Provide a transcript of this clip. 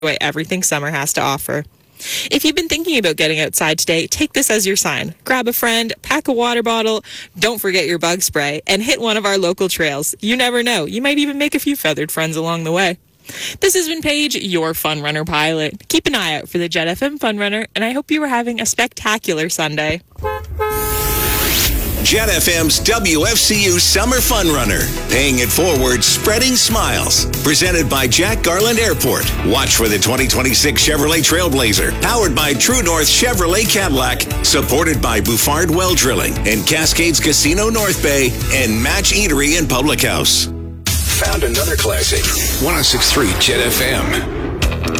enjoy everything summer has to offer. If you've been thinking about getting outside today, take this as your sign. Grab a friend, pack a water bottle, don't forget your bug spray, and hit one of our local trails. You never know. You might even make a few feathered friends along the way. This has been Paige, your Fun Runner pilot. Keep an eye out for the Jet FM Fun Runner, and I hope you are having a spectacular Sunday. Jet FM's WFCU Summer Fun Runner. Paying it forward, spreading smiles. Presented by Jack Garland Airport. Watch for the 2026 Chevrolet Trailblazer. Powered by True North Chevrolet Cadillac. Supported by Bouffard Well Drilling and Cascades Casino North Bay and Match Eatery and Public House. Found another classic. 106.3 Jet FM.